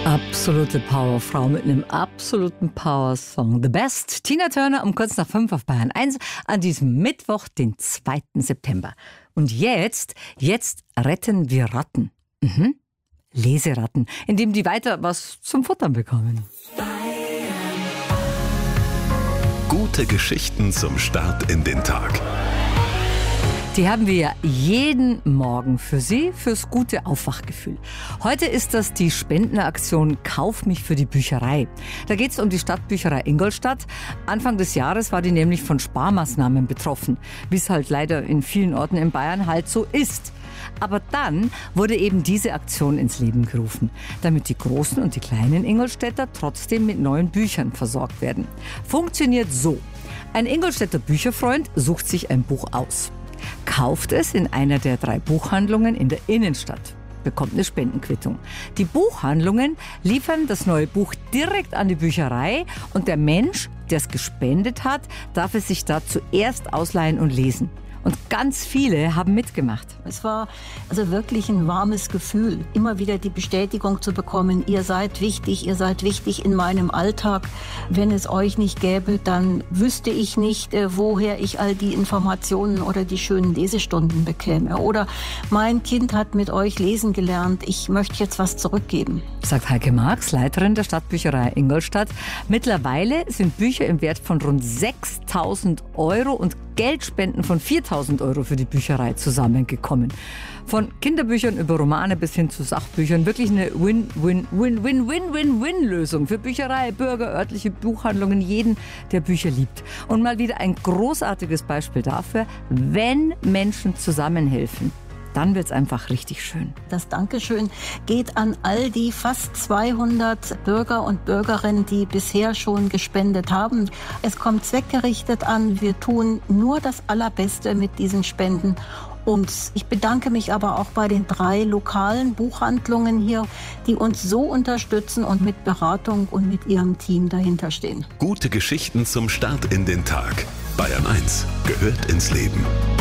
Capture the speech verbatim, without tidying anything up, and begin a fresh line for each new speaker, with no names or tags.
Absolute Powerfrau mit einem absoluten Power-Song. The Best. Tina Turner um kurz nach fünf auf Bayern eins an diesem Mittwoch, den zweiten September. Und jetzt, jetzt retten wir Ratten. Mhm. Leseratten, indem die weiter was zum Futtern bekommen.
Gute Geschichten zum Start in den Tag.
Die haben wir ja jeden Morgen für Sie, fürs gute Aufwachgefühl. Heute ist das die Spendenaktion Kauf mich für die Bücherei. Da geht es um die Stadtbücherei Ingolstadt. Anfang des Jahres war die nämlich von Sparmaßnahmen betroffen, wie es halt leider in vielen Orten in Bayern halt so ist. Aber dann wurde eben diese Aktion ins Leben gerufen, damit die großen und die kleinen Ingolstädter trotzdem mit neuen Büchern versorgt werden. Funktioniert so. Ein Ingolstädter Bücherfreund sucht sich ein Buch aus, kauft es in einer der drei Buchhandlungen in der Innenstadt, bekommt eine Spendenquittung. Die Buchhandlungen liefern das neue Buch direkt an die Bücherei und der Mensch, der es gespendet hat, darf es sich da zuerst ausleihen und lesen. Und ganz viele haben mitgemacht.
Es war also wirklich ein warmes Gefühl, immer wieder die Bestätigung zu bekommen, ihr seid wichtig, ihr seid wichtig in meinem Alltag. Wenn es euch nicht gäbe, dann wüsste ich nicht, woher ich all die Informationen oder die schönen Lesestunden bekäme. Oder mein Kind hat mit euch lesen gelernt, ich möchte jetzt was zurückgeben.
Sagt Heike Marx, Leiterin der Stadtbücherei Ingolstadt. Mittlerweile sind Bücher im Wert von rund sechstausend Euro und Geldspenden von viertausend Euro für die Bücherei zusammengekommen. Von Kinderbüchern über Romane bis hin zu Sachbüchern. Wirklich eine Win-Win-Win-Win-Win-Win-Lösung für Bücherei, Bürger, örtliche Buchhandlungen, jeden, der Bücher liebt. Und mal wieder ein großartiges Beispiel dafür, wenn Menschen zusammenhelfen, dann wird es einfach richtig schön.
Das Dankeschön geht an all die fast zweihundert Bürger und Bürgerinnen, die bisher schon gespendet haben. Es kommt zweckgerichtet an. Wir tun nur das Allerbeste mit diesen Spenden. Und ich bedanke mich aber auch bei den drei lokalen Buchhandlungen hier, die uns so unterstützen und mit Beratung und mit ihrem Team dahinter stehen.
Gute Geschichten zum Start in den Tag. Bayern eins gehört ins Leben.